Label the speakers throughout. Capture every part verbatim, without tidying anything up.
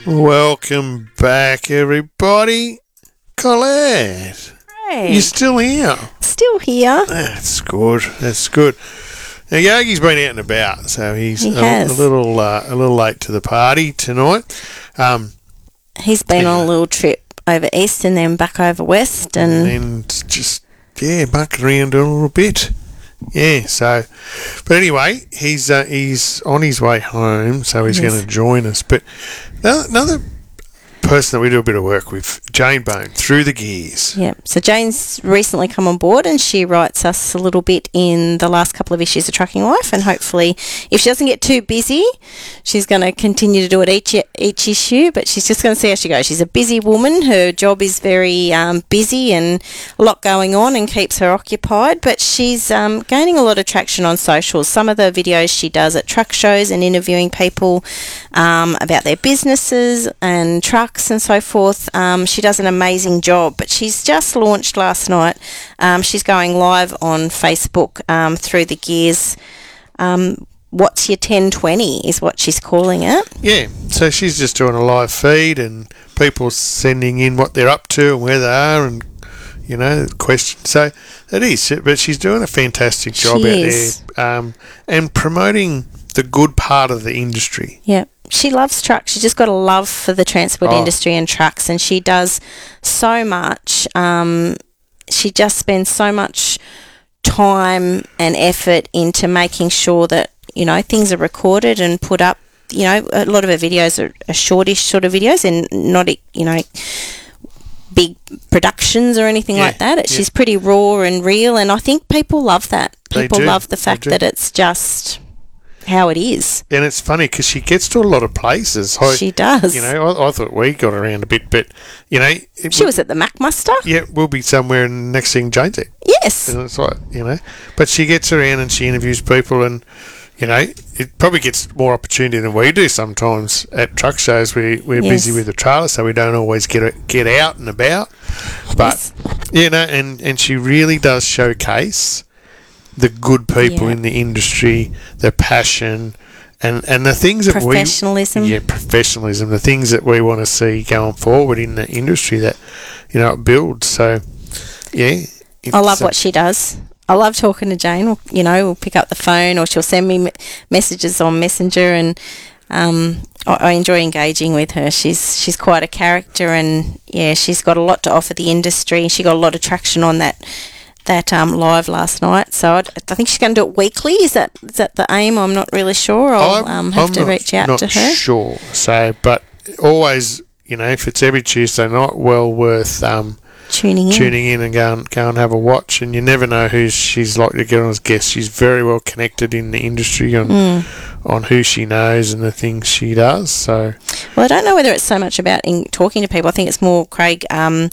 Speaker 1: Welcome back, everybody. Colette,
Speaker 2: Hey.
Speaker 1: you're still here.
Speaker 2: Still here.
Speaker 1: That's good. That's good. Now, Yogi's been out and about, so he's
Speaker 2: He
Speaker 1: a,
Speaker 2: has.
Speaker 1: a little uh, a little late to the party tonight. Um,
Speaker 2: He's been
Speaker 1: Yeah.
Speaker 2: on a little trip over east and then back over west, and
Speaker 1: and just yeah, mucking around a little bit. Yeah. So, but anyway, he's uh, he's on his way home, so he's
Speaker 2: Yes.
Speaker 1: going to join us. But another, another person that we do a bit of work with, Jane Bone, Through the Gears.
Speaker 2: yeah. So Jane's recently come on board, and she writes us a little bit in the last couple of issues of Trucking Life, and hopefully, if she doesn't get too busy, she's going to continue to do it each each issue. But she's just going to see how she goes. She's a busy woman. Her job is very um, busy and a lot going on, and keeps her occupied. But she's um, gaining a lot of traction on socials. Some of the videos she does at truck shows and interviewing people um, about their businesses and trucks and so forth. Um, she does an amazing job, but she's just launched last night. Um, she's going live on Facebook um, Through the Gears. Um, What's your ten twenty is what she's calling it.
Speaker 1: Yeah, so she's just doing a live feed and people sending in what they're up to and where they are and, you know, questions. So it is, but she's doing a fantastic job
Speaker 2: She
Speaker 1: out
Speaker 2: is.
Speaker 1: there um, and promoting the good part of the industry.
Speaker 2: Yeah. She loves trucks. She's just got a love for the transport
Speaker 1: Oh.
Speaker 2: industry and trucks, and she does so much. Um, she just spends so much time and effort into making sure that, you know, things are recorded and put up. You know, a lot of her videos are, are shortish sort of videos and not, you know, big productions or anything
Speaker 1: Yeah,
Speaker 2: like that. It,
Speaker 1: yeah.
Speaker 2: She's pretty raw and real, and I think people love that.
Speaker 1: They
Speaker 2: People
Speaker 1: do,
Speaker 2: love the
Speaker 1: they
Speaker 2: fact
Speaker 1: do.
Speaker 2: that it's just how it is.
Speaker 1: And it's funny because she gets to a lot of places. I,
Speaker 2: She does.
Speaker 1: You know, I, I thought we got around a bit, but, you know. It
Speaker 2: She
Speaker 1: would-
Speaker 2: was at the Mac Muster.
Speaker 1: Yeah, we'll be somewhere and next thing Jane's there.
Speaker 2: Yes.
Speaker 1: And it's like, you know. But she gets around and she interviews people and, you know, it probably gets more opportunity than we do sometimes at truck shows. We, we're
Speaker 2: Yes.
Speaker 1: busy with the trailer, so we don't always get get out and about. But,
Speaker 2: Yes.
Speaker 1: you know, and, and she really does showcase the good people
Speaker 2: Yeah.
Speaker 1: in the industry, their passion, and, and the things that we...
Speaker 2: Professionalism.
Speaker 1: Yeah, professionalism, the things that we want to see going forward in the industry that, you know, it builds. So, yeah.
Speaker 2: I love
Speaker 1: it's, uh,
Speaker 2: what she does. I love talking to Jane. You know, we'll pick up the phone or she'll send me me- messages on Messenger, and um, I, I enjoy engaging with her. She's she's quite a character, and yeah, she's got a lot to offer the industry. She got a lot of traction on that that um, live last night. So I'd, I think she's going to do it weekly. Is that is that the aim? I'm not really sure. I'll
Speaker 1: I'm-
Speaker 2: um, have
Speaker 1: I'm
Speaker 2: to
Speaker 1: not-
Speaker 2: reach out
Speaker 1: not
Speaker 2: to her.
Speaker 1: Sure. So, but always, you know, if it's every Tuesday night, well worth um,
Speaker 2: Tuning in.
Speaker 1: tuning in and go and go and have a watch. And you never know who she's likely to get on as guest. She's very well connected in the industry on
Speaker 2: Mm.
Speaker 1: on who she knows and the things she does. So,
Speaker 2: Well, I don't know whether it's so much about in talking to people. I think it's more, Craig, um,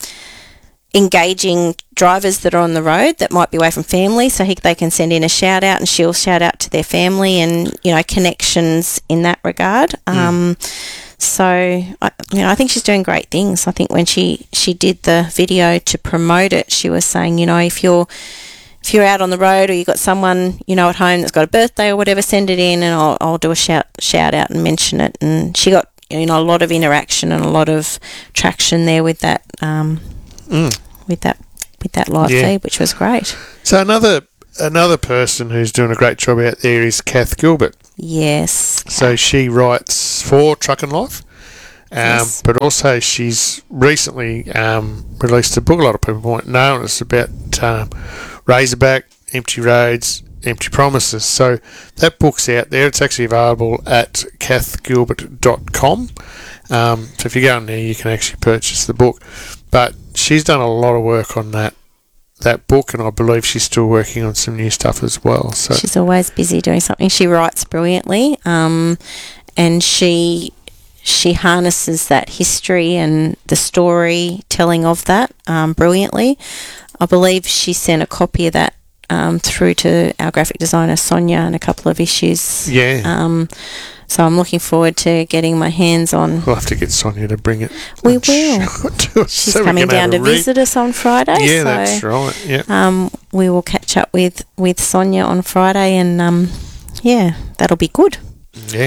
Speaker 2: engaging drivers that are on the road that might be away from family, so he, they can send in a shout out and she'll shout out to their family, and, you know, connections in that regard. Um, so, I, you know, I think she's doing great things. I think when she, she did the video to promote it, she was saying, you know, if you're if you're out on the road or you've got someone, you know, at home that's got a birthday or whatever, send it in and I'll, I'll do a shout shout out and mention it. And she got, you know, a lot of interaction and a lot of traction there with that um,
Speaker 1: mm.
Speaker 2: with that with that live
Speaker 1: Yeah.
Speaker 2: feed, which was great.
Speaker 1: so another another person who's doing a great job out there is Kath Gilbert.
Speaker 2: Yes.
Speaker 1: So she writes for Truck and Life, um,
Speaker 2: Yes.
Speaker 1: but also she's recently um, released a book. A lot of people might know, and it's about um, Razorback, Empty Roads, Empty Promises. So that book's out there. It's actually available at kath gilbert dot com. Um, so if you go in there, you can actually purchase the book. But she's done a lot of work on that that book, and I believe she's still working on some new stuff as well. So
Speaker 2: She's always busy doing something. She writes brilliantly, um, and she she harnesses that history and the storytelling of that um, brilliantly. I believe she sent a copy of that um, through to our graphic designer Sonia in a couple of issues.
Speaker 1: yeah,
Speaker 2: Um, so I'm looking forward to getting my hands on.
Speaker 1: we'll have to get Sonia to bring it.
Speaker 2: We
Speaker 1: I'm
Speaker 2: will.
Speaker 1: sure to us
Speaker 2: She's
Speaker 1: so we
Speaker 2: coming
Speaker 1: can
Speaker 2: down
Speaker 1: have
Speaker 2: to
Speaker 1: a read.
Speaker 2: visit us on Friday.
Speaker 1: Yeah,
Speaker 2: so,
Speaker 1: that's right. Yeah.
Speaker 2: Um, we will catch up with, with Sonia on Friday, and um, yeah, that'll be good.
Speaker 1: Yeah.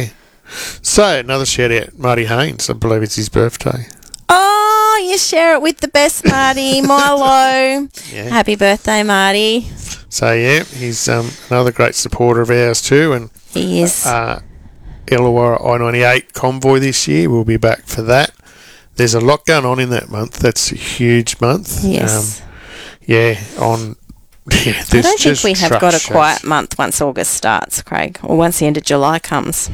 Speaker 1: So, another shout out, Marty Haynes. I believe it's his birthday.
Speaker 2: Oh, you share it with the best, Marty. Milo.
Speaker 1: Yeah.
Speaker 2: Happy birthday, Marty.
Speaker 1: So, yeah, he's um, another great supporter of ours too. And
Speaker 2: He is.
Speaker 1: uh, Illawarra I ninety-eight convoy this year. We'll be back for that. There's a lot going on in that month. That's a huge month.
Speaker 2: Yes.
Speaker 1: Um, yeah, on... Yeah,
Speaker 2: I don't think
Speaker 1: just
Speaker 2: we have
Speaker 1: truck
Speaker 2: got a
Speaker 1: shows.
Speaker 2: quiet month once August starts, Craig, or once the end of July comes.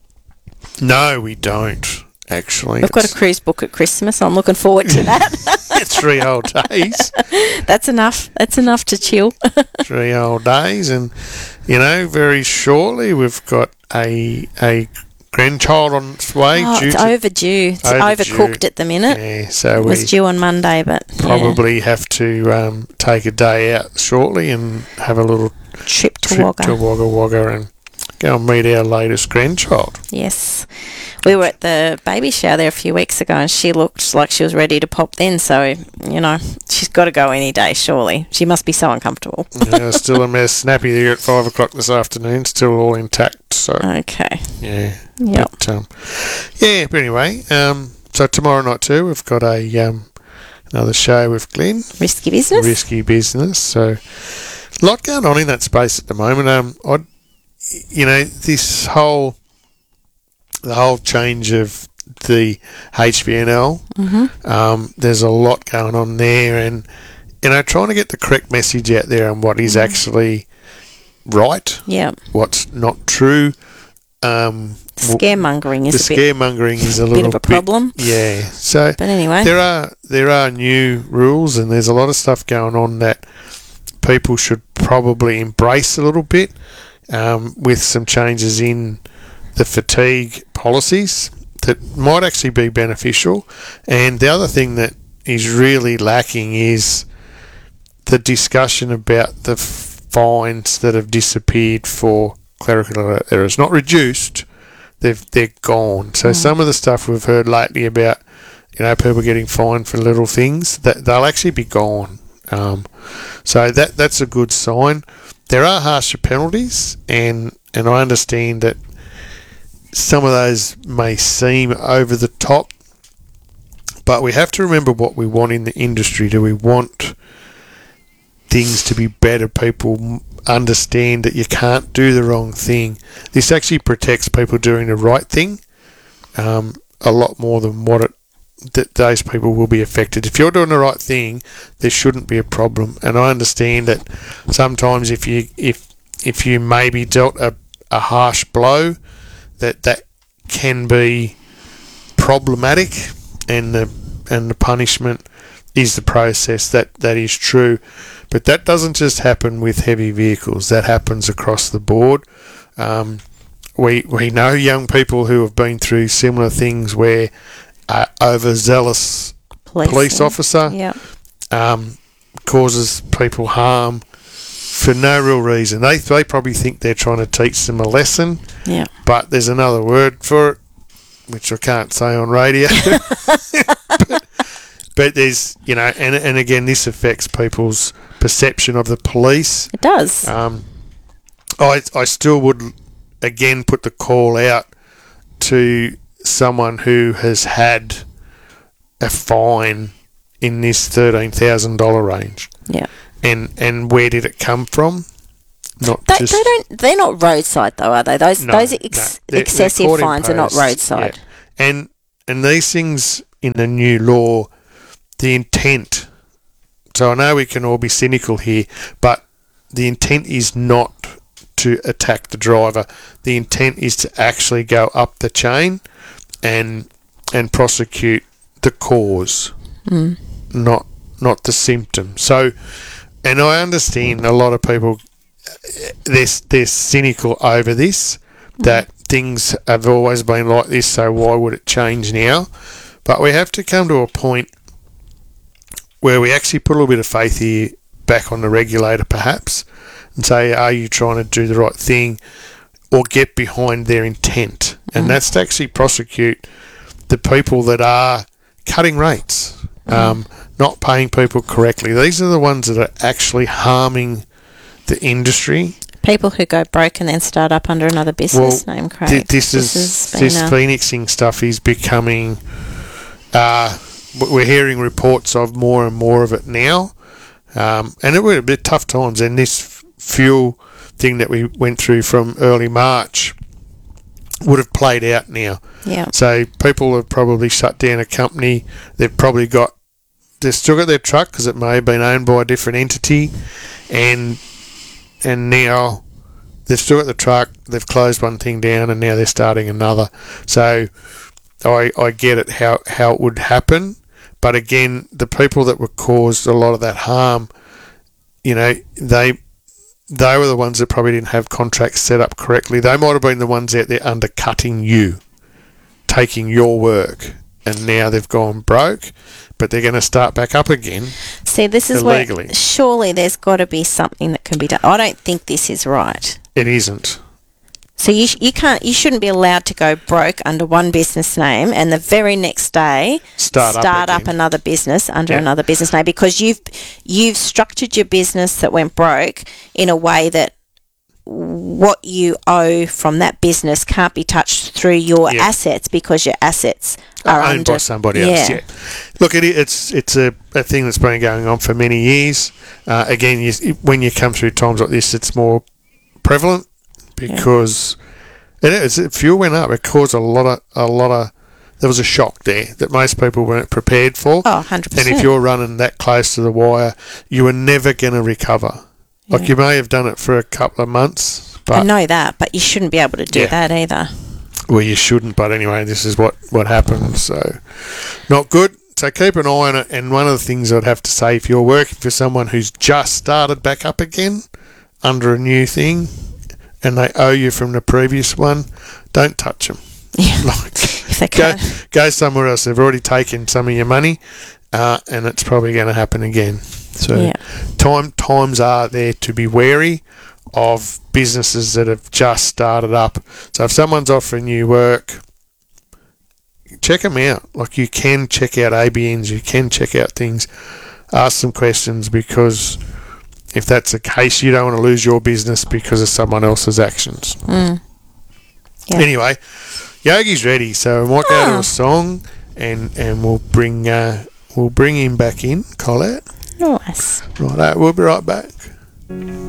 Speaker 1: No, we don't, actually.
Speaker 2: We've got a
Speaker 1: It's-
Speaker 2: cruise book at Christmas. I'm looking forward to that.
Speaker 1: three whole days.
Speaker 2: That's enough. That's enough to chill.
Speaker 1: Three whole days. And, you know, very shortly we've got a a grandchild on its way.
Speaker 2: Oh,
Speaker 1: due
Speaker 2: it's
Speaker 1: to-
Speaker 2: overdue. It's
Speaker 1: Overdue.
Speaker 2: overcooked at the minute.
Speaker 1: Yeah, so
Speaker 2: It
Speaker 1: we
Speaker 2: was due on Monday, but yeah.
Speaker 1: probably have to um, take a day out shortly and have a little
Speaker 2: trip to
Speaker 1: trip
Speaker 2: Wagga.
Speaker 1: to Wagga Wagga and go and meet our latest grandchild.
Speaker 2: Yes. We were at the baby shower there a few weeks ago and she looked like she was ready to pop then. So, you know, she's got to go any day, surely. She must be so uncomfortable.
Speaker 1: Yeah, still a mess. Snappy there at five o'clock this afternoon, still all intact. So,
Speaker 2: Okay.
Speaker 1: yeah.
Speaker 2: Yep.
Speaker 1: But, um, yeah, but anyway, um, so tomorrow night too, we've got a um, another show with Glenn.
Speaker 2: Risky business.
Speaker 1: Risky business. So, a lot going on in that space at the moment. Um, I, you know, this whole the whole change of the H V N L.
Speaker 2: Mm-hmm.
Speaker 1: Um, there's a lot going on there, and you know, trying to get the correct message out there on what is
Speaker 2: Mm.
Speaker 1: actually right,
Speaker 2: Yeah.
Speaker 1: what's not true. Um,
Speaker 2: Scaremongering
Speaker 1: the
Speaker 2: is a bit,
Speaker 1: scaremongering is a little
Speaker 2: bit of a problem.
Speaker 1: yeah. So
Speaker 2: But anyway.
Speaker 1: there are there are new rules, and there's a lot of stuff going on that people should probably embrace a little bit, um, with some changes in the fatigue policies that might actually be beneficial. And the other thing that is really lacking is the discussion about the fines that have disappeared for clerical errors. Not reduced, they've, they're gone. So
Speaker 2: Mm.
Speaker 1: some of the stuff we've heard lately about, you know, people getting fined for little things, that they'll actually be gone. Um, so that that's a good sign. There are harsher penalties, and, and I understand that some of those may seem over the top, but we have to remember what we want in the industry. Do we want things to be better? People understand that you can't do the wrong thing. This actually protects people doing the right thing um, a lot more than what it that those people will be affected. If you're doing the right thing, there shouldn't be a problem. And I understand that sometimes if you if if you maybe dealt a, a harsh blow, that that can be problematic, and the and the punishment is the process. That that is true, but that doesn't just happen with heavy vehicles. That happens across the board. Um, we we know young people who have been through similar things where uh, overzealous
Speaker 2: Policing.
Speaker 1: police officer
Speaker 2: Yeah.
Speaker 1: um, causes people harm for no real reason. They they probably think they're trying to teach them a lesson,
Speaker 2: Yeah.
Speaker 1: but there's another word for it, which I can't say on radio. but, but there's, you know, and and again, this affects people's perception of the police.
Speaker 2: It does.
Speaker 1: Um, I I still would again put the call out to someone who has had a fine in this thirteen thousand dollar range.
Speaker 2: Yeah.
Speaker 1: And and where did it come from? Not
Speaker 2: They,
Speaker 1: just
Speaker 2: they don't. They're not roadside though, are they? Those
Speaker 1: No,
Speaker 2: those
Speaker 1: no.
Speaker 2: ex-
Speaker 1: They're- they're
Speaker 2: excessive
Speaker 1: court
Speaker 2: fines are not
Speaker 1: imposed,
Speaker 2: roadside.
Speaker 1: yeah. And and these things in the new law, the intent. So I know we can all be cynical here, but the intent is not to attack the driver. The intent is to actually go up the chain and and prosecute the cause,
Speaker 2: Mm.
Speaker 1: not not the symptom. So, and I understand a lot of people they're they're cynical over this, that things have always been like this, so why would it change now? But we have to come to a point where we actually put a little bit of faith here back on the regulator, perhaps, and say, are you trying to do the right thing, or get behind their intent? And
Speaker 2: Mm.
Speaker 1: that's to actually prosecute the people that are cutting rates, um, not paying people correctly. These are the ones that are actually harming the industry.
Speaker 2: People who go broke and then start up under another business
Speaker 1: Well,
Speaker 2: name, Craig.
Speaker 1: th- this is
Speaker 2: has been
Speaker 1: this
Speaker 2: a-
Speaker 1: phoenixing stuff is becoming. Uh, w- we're hearing reports of more and more of it now, um, and it were a bit tough times. And this f- fuel thing that we went through from early March would have played out now.
Speaker 2: Yeah.
Speaker 1: So people have probably shut down a company. They've probably got. They've still got their truck because it may have been owned by a different entity, and and now they've still got the truck. They've closed one thing down, and now they're starting another. So I I get it how how it would happen, but again, the people that were caused a lot of that harm, you know, they they were the ones that probably didn't have contracts set up correctly. They might have been the ones out there undercutting you, taking your work, and now they've gone broke. But they're going to start back up again.
Speaker 2: See, this is
Speaker 1: illegally.
Speaker 2: where surely there's got to be something that can be done. I don't think this is right.
Speaker 1: It isn't.
Speaker 2: So you sh- you can't you shouldn't be allowed to go broke under one business name and the very next day
Speaker 1: Start up
Speaker 2: start up
Speaker 1: again.
Speaker 2: another business under
Speaker 1: Yeah.
Speaker 2: another business name because you've you've structured your business that went broke in a way that what you owe from that business can't be touched through your
Speaker 1: Yeah.
Speaker 2: assets because your assets are
Speaker 1: owned
Speaker 2: under
Speaker 1: by somebody else. Yeah. Look, it, it's it's a, a thing that's been going on for many years. Uh, again, you, when you come through times like this, it's more prevalent because it is. It, fuel went up. It caused a lot of a lot of. There was a shock there that most people weren't prepared for.
Speaker 2: Oh, one hundred percent.
Speaker 1: And if you're running that close to the wire, you are never going to recover. Like
Speaker 2: Yeah.
Speaker 1: you may have done it for a couple of months, but
Speaker 2: I know that, but you shouldn't be able to do
Speaker 1: Yeah.
Speaker 2: that either.
Speaker 1: well, you shouldn't. But anyway, this is what what happens. So, not good. So keep an eye on it. And one of the things I'd have to say, if you're working for someone who's just started back up again under a new thing, and they owe you from the previous one, don't touch them.
Speaker 2: Yeah.
Speaker 1: Like,
Speaker 2: If they
Speaker 1: go
Speaker 2: can't.
Speaker 1: go somewhere else. They've already taken some of your money, uh, and it's probably going to happen again. So
Speaker 2: Yeah.
Speaker 1: time times are there to be wary of businesses that have just started up. So if someone's offering you work, check them out. Like you can check out A B Ns, you can check out things, ask some questions, because if that's the case, you don't want to lose your business because of someone else's actions.
Speaker 2: Mm. Yeah.
Speaker 1: Anyway, Yogi's ready, so we might go to
Speaker 2: Oh.
Speaker 1: a song, and and we'll bring uh, we'll bring him back in, Colette.
Speaker 2: Nice.
Speaker 1: Right, we'll be right back.